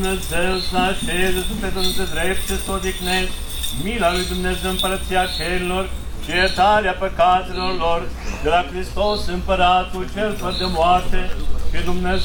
Dumnezeu să așeze sufletul de drept și să odihnești, mila lui Dumnezeu împărăția cerilor și iertarea păcatelor lor, de la Hristos Împăratul cel fără de moarte și Dumnezeu